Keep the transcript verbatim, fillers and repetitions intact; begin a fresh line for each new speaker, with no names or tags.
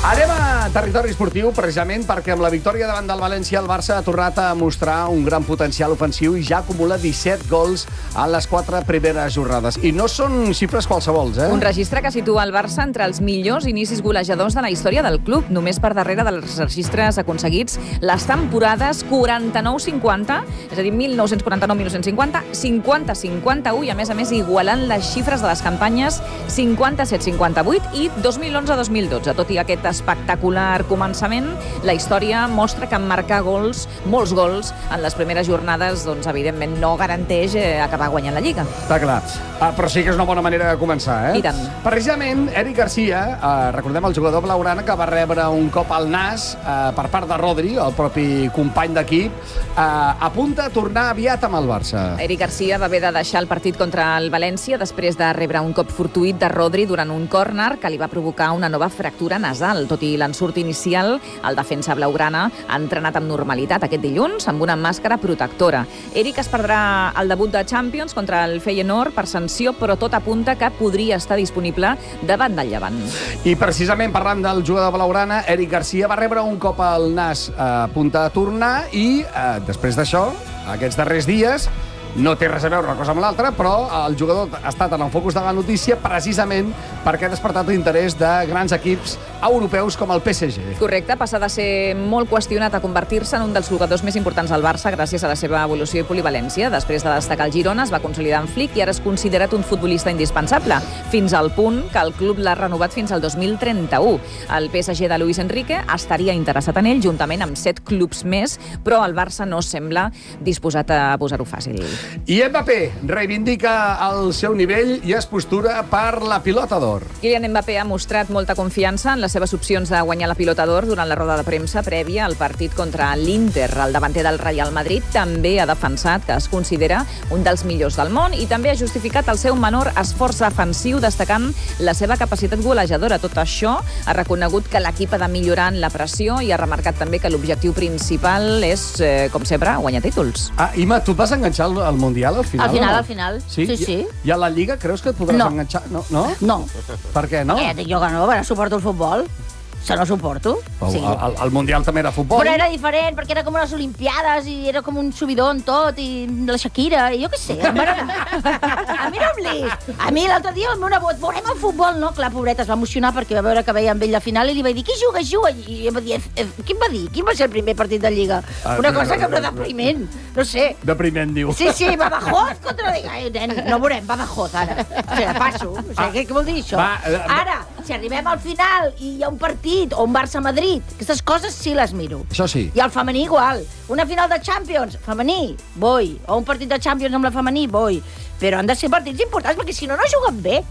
Anem a territori esportiu, precisament perquè amb la victòria davant del València el Barça ha tornat a mostrar un gran potencial ofensiu i ja acumula disset gols en les quatre primeres jornades. I no són xifres qualsevols, eh?
Un registre que situa el Barça entre els millors inicis golejadors de la història del club, només per darrere dels registres aconseguits les temporades quaranta-nou cinquanta, és a dir, mil nou-cents quaranta-nou mil nou-cents cinquanta, cinquanta cinquanta-u i, a més a més, igualant les xifres de les campanyes cinquanta-set cinquanta-vuit i dos mil onze dos mil dotze. Tot i aquest espectacular començament, la història mostra que marcar gols, molts gols, en les primeres jornades, doncs, evidentment, no garanteix eh, acabar guanyant la Lliga.
Està clar. Uh, però sí que és una bona manera de començar, eh?
I tant.
Precisament, Eric Garcia, uh, recordem el jugador blaugrana que va rebre un cop al nas uh, per part de Rodri, el propi company d'equip, uh, apunta a tornar aviat amb el Barça.
Eric Garcia va haver de deixar el partit contra el València després de rebre un cop fortuït de Rodri durant un córner que li va provocar una nova fractura nasal. Tot i l'ensurt inicial, el defensa blaugrana ha entrenat amb normalitat aquest dilluns amb una màscara protectora. Eric es perdrà el debut de Champions contra el Feyenoord per sanció, però tot apunta que podria estar disponible davant del Llevant.
I precisament parlant del jugador blaugrana, Eric Garcia va rebre un cop al nas a punt de tornar i eh, després d'això, aquests darrers dies, no té res a veure una cosa amb l'altra, però el jugador ha estat en el focus de la notícia precisament perquè ha despertat l'interès de grans equips europeus com el P S G.
Correcte, passa de ser molt qüestionat a convertir-se en un dels jugadors més importants del Barça gràcies a la seva evolució i polivalència. Després de destacar el Girona, es va consolidar en Flick i ara és considerat un futbolista indispensable, fins al punt que el club l'ha renovat fins al dos mil trenta-u. El P S G de Luis Enrique estaria interessat en ell, juntament amb set clubs més, però el Barça no sembla disposat a posar-ho fàcil.
I Mbappé reivindica el seu nivell i es postura per la pilota d'or.
Kylian Mbappé ha mostrat molta confiança en les seves opcions de guanyar la pilota d'or durant la roda de premsa prèvia al partit contra l'Inter. El davanter del Real Madrid també ha defensat que es considera un dels millors del món i també ha justificat el seu menor esforç defensiu destacant la seva capacitat golejadora. Tot això ha reconegut que l'equip ha de millorar en la pressió i ha remarcat també que l'objectiu principal és, eh, com sempre, guanyar títols.
Ah, Ima, tu et vas enganxar al, al Mundial al final?
Al final,
no?
al final.
Sí,
sí. sí.
I, I a la Lliga creus que et podràs
No.
enganxar? No? No?
No.
Per què no?
Què, dic jo que no, perquè suporto el futbol. Se no suporto.
El,
Sí.
el, el Mundial també era futbol.
Però era diferent, perquè era com unes Olimpiades i era com un subidon tot, i la Shakira, i jo què sé. Em van anar... A mi no em lis. A mi l'altre dia el meu nebot, veurem el futbol, no? Clar, pobreta, es va emocionar perquè va veure que veia amb ell la final i li vaig dir, qui juga, juga? I em va dir, eh, quin va dir? Quin va ser el primer partit de Lliga?
Ah,
Una
no,
cosa
no,
que
no,
em
no.
depriment. No sé.
Depriment, diu.
Sí, sí, Badajoz contra... Ai, nen, no veurem, Badajoz, ara. O sigui, passo. O sigui,
Ah.
què, què vol dir això?
Va, eh, va.
Ara, si arribem al final i hi ha un partit o un Barça-Madrid, aquestes coses sí les miro.
Això sí.
I el femení igual. Una final de Champions, femení, vull. O un partit de Champions amb la femení, vull. Però han de ser partits importants, perquè si no, no juguen bé.